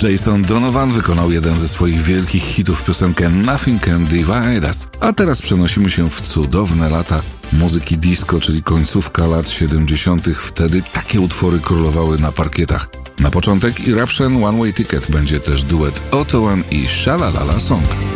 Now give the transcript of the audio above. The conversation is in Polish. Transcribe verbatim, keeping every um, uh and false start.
Jason Donovan wykonał jeden ze swoich wielkich hitów, piosenkę Nothing Can Divide Us. A teraz przenosimy się w cudowne lata muzyki disco, czyli końcówka lat siedemdziesiątych. Wtedy takie utwory królowały na parkietach. Na początek Eruption One Way Ticket będzie też duet Otto One i Shalalala Song.